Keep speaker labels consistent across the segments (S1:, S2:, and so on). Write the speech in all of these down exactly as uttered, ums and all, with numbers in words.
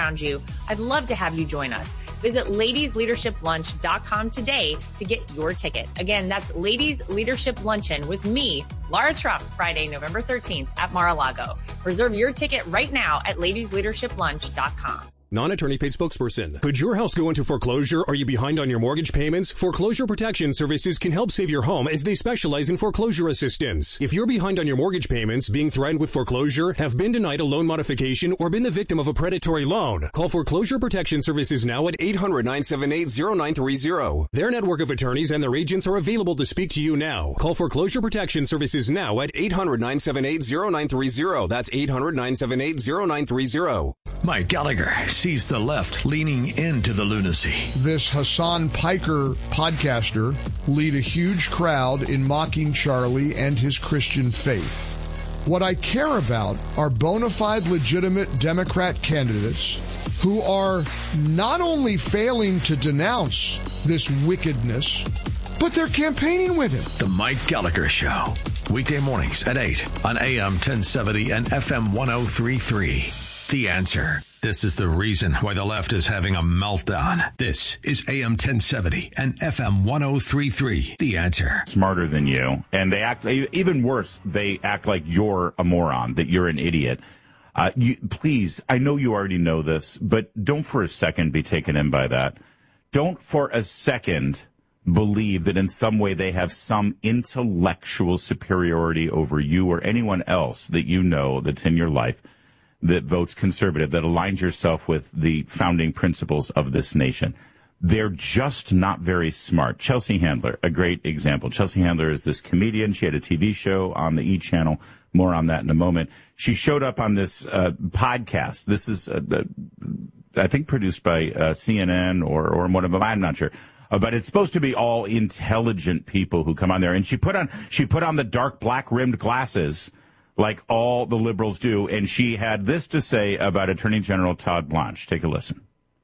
S1: around you, I'd love to have you join us. Visit ladies leadership lunch dot com today to get your ticket. Again, that's Ladies Leadership Luncheon with me, Laura Trump, Friday, November thirteenth at Mar-a-Lago. Reserve your ticket right now at ladies leadership lunch dot com.
S2: Non-attorney paid spokesperson. Could your house go into foreclosure? Are you behind on your mortgage payments? Foreclosure Protection Services can help save your home as they specialize in foreclosure assistance. If you're behind on your mortgage payments, being threatened with foreclosure, have been denied a loan modification, or been the victim of a predatory loan, call Foreclosure Protection Services now at eight hundred, nine seven eight, zero nine three zero. Their network of attorneys and their agents are available to speak to you now. Call Foreclosure Protection Services now at eight hundred, nine seven eight, zero nine three zero. That's eight hundred, nine seven eight, zero nine three zero.
S3: Mike Gallagher sees the left leaning into the lunacy.
S4: This Hassan Piker podcaster lead a huge crowd in mocking Charlie and his Christian faith. What I care about are bona fide, legitimate Democrat candidates who are not only failing to denounce this wickedness, but they're campaigning with it.
S3: The Mike Gallagher Show. Weekday mornings at eight on A M ten seventy and F M one oh three point three. The Answer. This is the reason why the left is having a meltdown. This is A M ten seventy and F M one oh three point three. The Answer.
S5: Smarter than you. And they act, even worse, they act like you're a moron, that you're an idiot. Uh, you, please, I know you already know this, but don't for a second be taken in by that. Don't for a second believe that in some way they have some intellectual superiority over you or anyone else that you know that's in your life that votes conservative, that aligns yourself with the founding principles of this nation. They're just not very smart. Chelsea Handler, a great example. Chelsea Handler is this comedian. She had a T V show on the E! Channel. More on that in a moment. She showed up on this uh, podcast. This is, uh, uh, I think, produced by uh, C N N or, or one of them. I'm not sure. Uh, but it's supposed to be all intelligent people who come on there. And she put on, she put on the dark black rimmed glasses like all the liberals do, and she had this to say about Attorney General Todd Blanche. Take a listen.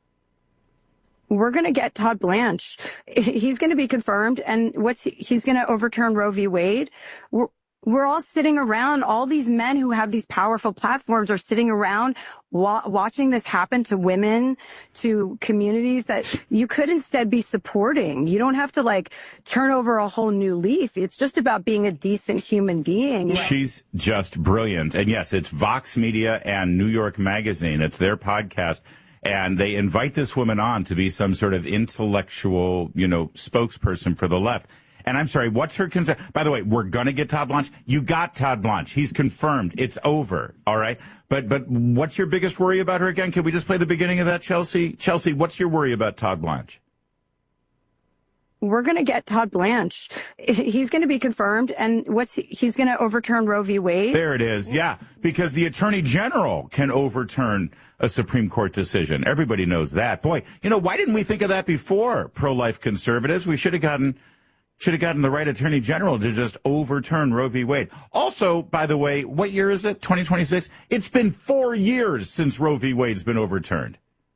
S6: We're going to get Todd Blanche. He's going to be confirmed, and what's he's going to overturn Roe v. Wade. We're, we're all sitting around. All these men who have these powerful platforms are sitting around wa- watching this happen to women, to communities that you could instead be supporting. You don't have to, like, turn over a whole new leaf. It's just about being a decent human being.
S5: She's just brilliant. And, yes, it's Vox Media and New York Magazine. It's their podcast. And they invite this woman on to be some sort of intellectual, you know, spokesperson for the left. And I'm sorry, what's her concern? By the way, we're going to get Todd Blanche. You got Todd Blanche. He's confirmed. It's over. All right. But but what's your biggest worry about her again? Can we just play the beginning of that, Chelsea? Chelsea, what's your worry about Todd Blanche?
S6: We're going to get Todd Blanche. He's going to be confirmed. And what's he's going to overturn Roe v. Wade.
S5: There it is. Yeah, because the Attorney General can overturn a Supreme Court decision. Everybody knows that. Boy, you know, why didn't we think of that before, pro-life conservatives? We should have gotten should have gotten the right Attorney General to just overturn Roe v. Wade. Also, by the way, what year is it? twenty twenty-six? It's been four years since Roe v. Wade's been overturned.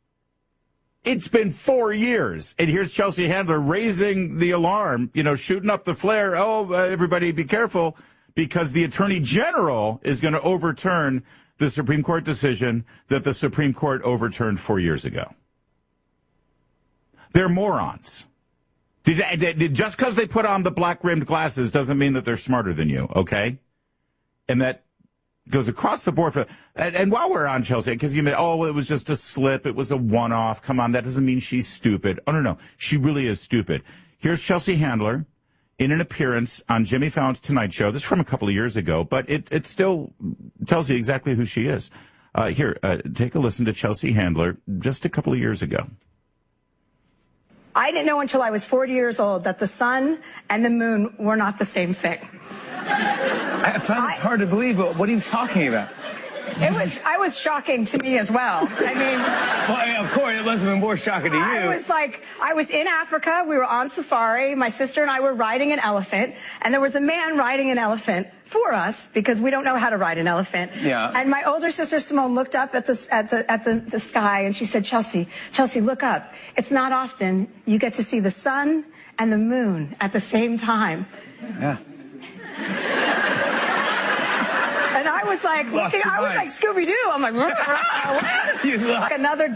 S5: It's been four years. And here's Chelsea Handler raising the alarm, you know, shooting up the flare. Oh, uh, everybody be careful, because the Attorney General is going to overturn the Supreme Court decision that the Supreme Court overturned four years ago. They're morons. Did, did, just because they put on the black-rimmed glasses doesn't mean that they're smarter than you, okay? And that goes across the board. For And, and while we're on Chelsea, because you mean, oh, it was just a slip, it was a one-off. Come on, that doesn't mean she's stupid. Oh, no, no, she really is stupid. Here's Chelsea Handler in an appearance on Jimmy Fallon's Tonight Show. This is from a couple of years ago, but it, it still tells you exactly who she is. Uh, here, uh, take a listen to Chelsea Handler just a couple of years ago.
S7: I didn't know until I was forty years old that the sun and the moon were not the same thing.
S8: I find it hard to believe, but what are you talking about?
S7: It was, I was shocking to me as well. I mean,
S8: well, I mean, of course, it must have been more shocking to you.
S7: I was like, I was in Africa. We were on safari. My sister and I were riding an elephant, and there was a man riding an elephant for us because we don't know how to ride an elephant.
S8: Yeah.
S7: And my older sister Simone looked up at the at the at the, the sky, and she said, "Chelsea, Chelsea, look up. It's not often you get to see the sun and the moon at the same time."
S8: Yeah.
S7: And I was like, looking, I was like Scooby-Doo. I'm like, like another